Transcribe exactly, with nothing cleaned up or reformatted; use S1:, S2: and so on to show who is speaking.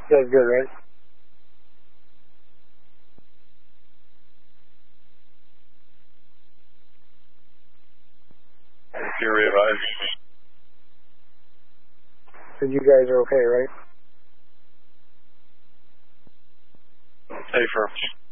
S1: You guys good, right?
S2: You're revised.
S1: So you guys are okay, right?
S2: Safer.